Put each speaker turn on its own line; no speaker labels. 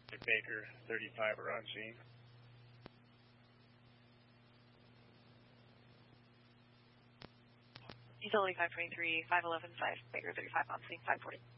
Baker, 35 are on scene.
Utility 523, 511, 5 Baker, 35 on scene, 540.